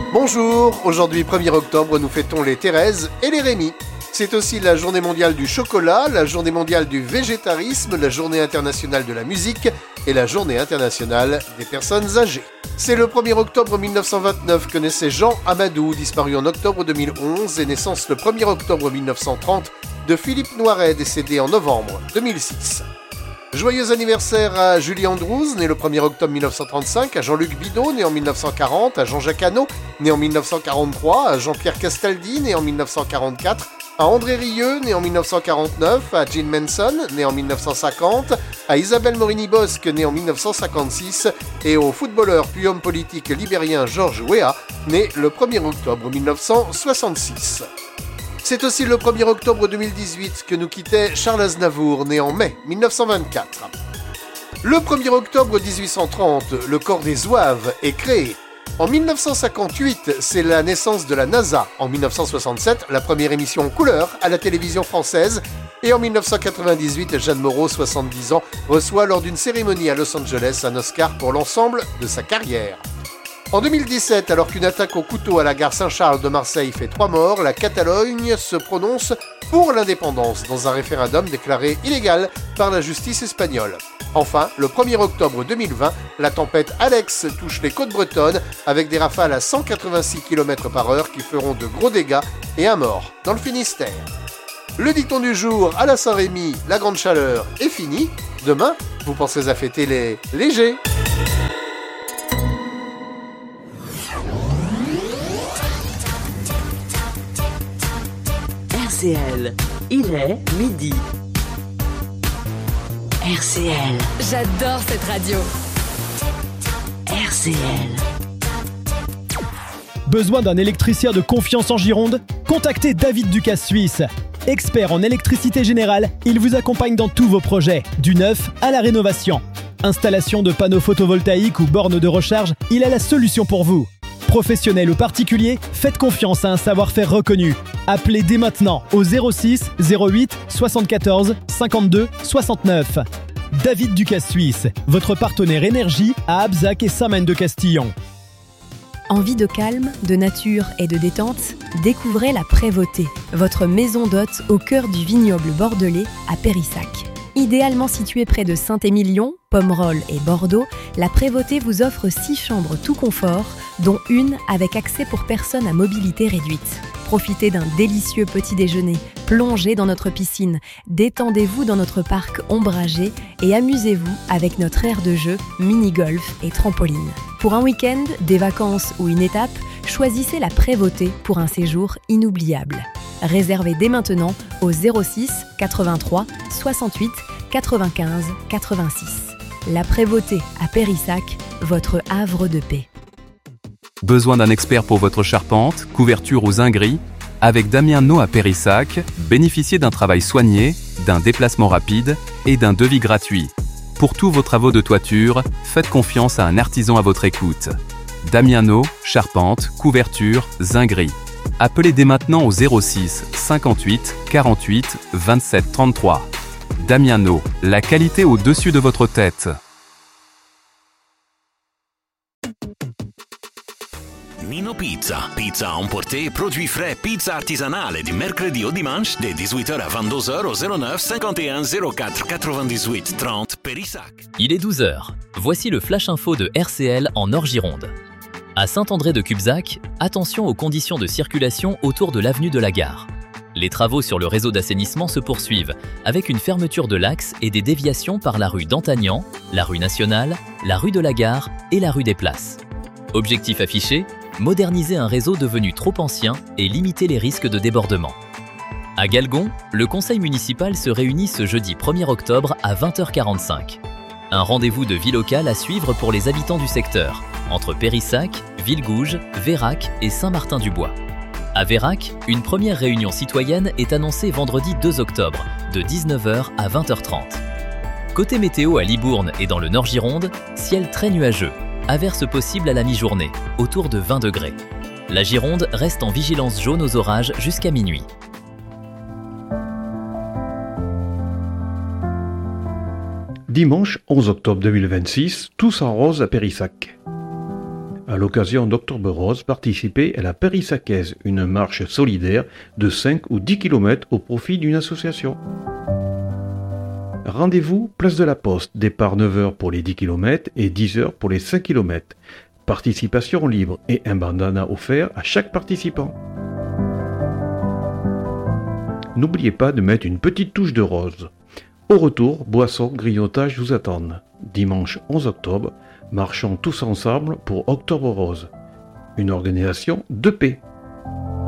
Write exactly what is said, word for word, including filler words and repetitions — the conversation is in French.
Bonjour, aujourd'hui premier octobre, nous fêtons les Thérèse et les Rémi. C'est aussi la journée mondiale du chocolat, la journée mondiale du végétarisme, la journée internationale de la musique et la journée internationale des personnes âgées. C'est le premier octobre mille neuf cent vingt-neuf que naissait Jean Amadou, disparu en octobre deux mille onze, et naissance le premier octobre mille neuf cent trente de Philippe Noiret, décédé en novembre deux mille six. Joyeux anniversaire à Julie Andrews, né le premier octobre mille neuf cent trente-cinq, à Jean-Luc Bidot, né en mille neuf cent quarante, à Jean-Jacques Hano, né en mille neuf cent quarante-trois, à Jean-Pierre Castaldi, né en mille neuf cent quarante-quatre, à André Rieu, né en mille neuf cent quarante-neuf, à Gene Manson, né en mille neuf cent cinquante, à Isabelle Morini-Bosque, né en mille neuf cent cinquante-six, et au footballeur puis homme politique libérien Georges Weah, né le premier octobre mille neuf cent soixante-six. C'est aussi le premier octobre deux mille dix-huit que nous quittait Charles Aznavour, né en mai mille neuf cent vingt-quatre. Le premier octobre dix-huit cent trente, le corps des Zouaves est créé. En mille neuf cent cinquante-huit, c'est la naissance de la NASA. En mille neuf cent soixante-sept, la première émission en couleur à la télévision française. Et en mille neuf cent quatre-vingt-dix-huit, Jeanne Moreau, soixante-dix ans, reçoit lors d'une cérémonie à Los Angeles un Oscar pour l'ensemble de sa carrière. En deux mille dix-sept, alors qu'une attaque au couteau à la gare Saint-Charles de Marseille fait trois morts, la Catalogne se prononce pour l'indépendance dans un référendum déclaré illégal par la justice espagnole. Enfin, le premier octobre deux mille vingt, la tempête Alex touche les côtes bretonnes avec des rafales à cent quatre-vingt-six kilomètres par heure qui feront de gros dégâts et un mort dans le Finistère. Le dicton du jour à la Saint-Rémy, la grande chaleur est finie. Demain, vous pensez à fêter les légers. R C L, il est midi. R C L. J'adore cette radio. R C L. Besoin d'un électricien de confiance en Gironde ? Contactez David Ducasse Suisse. Expert en électricité générale, il vous accompagne dans tous vos projets, du neuf à la rénovation. Installation de panneaux photovoltaïques ou bornes de recharge, il a la solution pour vous. Professionnel ou particulier, faites confiance à un savoir-faire reconnu. Appelez dès maintenant au zéro six zéro huit soixante-quatorze cinquante-deux soixante-neuf. David Ducasse Suisse, votre partenaire énergie à Abzac et Saint-Maine-de-Castillon. Envie de calme, de nature et de détente ? Découvrez la Prévôté, votre maison d'hôte au cœur du vignoble bordelais à Périssac. Idéalement située près de Saint-Émilion, Pomerol et Bordeaux, la Prévôté vous offre six chambres tout confort, dont une avec accès pour personnes à mobilité réduite. Profitez d'un délicieux petit déjeuner, plongez dans notre piscine, détendez-vous dans notre parc ombragé et amusez-vous avec notre aire de jeu, mini-golf et trampoline. Pour un week-end, des vacances ou une étape, choisissez la Prévôté pour un séjour inoubliable. Réservez dès maintenant au zéro six quatre-vingt-trois soixante-huit quatre-vingt-quinze quatre-vingt-six. La Prévôté à Périssac, votre havre de paix. Besoin d'un expert pour votre charpente, couverture ou zinguerie ? Avec Damien No à Périssac, bénéficiez d'un travail soigné, d'un déplacement rapide et d'un devis gratuit. Pour tous vos travaux de toiture, faites confiance à un artisan à votre écoute. Damien No, charpente, couverture, zinguerie. Appelez dès maintenant au zéro six cinquante-huit quarante-huit vingt-sept trente-trois. Damien No, la qualité au-dessus de votre tête. Nino Pizza. Pizza à emporter, produits frais, pizza artisanale du mercredi au dimanche de dix-huit heures à vingt-deux heures au zéro neuf cinquante et un zéro quatre quatre-vingt-dix-huit trente Périssac. Il est douze heures. Voici le Flash Info de R C L en Nord-Gironde. À Saint-André-de-Cubzac, attention aux conditions de circulation autour de l'avenue de la Gare. Les travaux sur le réseau d'assainissement se poursuivent, avec une fermeture de l'axe et des déviations par la rue d'Antagnan, la rue Nationale, la rue de la Gare et la rue des Places. Objectif affiché, moderniser un réseau devenu trop ancien et limiter les risques de débordement. À Galgon, le conseil municipal se réunit ce jeudi premier octobre à vingt heures quarante-cinq. Un rendez-vous de vie locale à suivre pour les habitants du secteur, entre Périssac, Villegouge, Vérac et Saint-Martin-du-Bois. À Vérac, une première réunion citoyenne est annoncée vendredi deux octobre, de dix-neuf heures à vingt heures trente. Côté météo à Libourne et dans le Nord-Gironde, ciel très nuageux. Averse possible à la mi-journée, autour de vingt degrés. La Gironde reste en vigilance jaune aux orages jusqu'à minuit. Dimanche onze octobre deux mille vingt-six, tous en rose à Périssac. À l'occasion d'Octobre Rose, participez à la Périssacaise, une marche solidaire de cinq ou dix kilomètres au profit d'une association. Rendez-vous place de la Poste, départ neuf heures pour les dix kilomètres et dix heures pour les cinq kilomètres. Participation libre et un bandana offert à chaque participant. N'oubliez pas de mettre une petite touche de rose. Au retour, boissons, grignotage vous attendent. Dimanche onze octobre, marchons tous ensemble pour Octobre Rose. Une organisation de paix.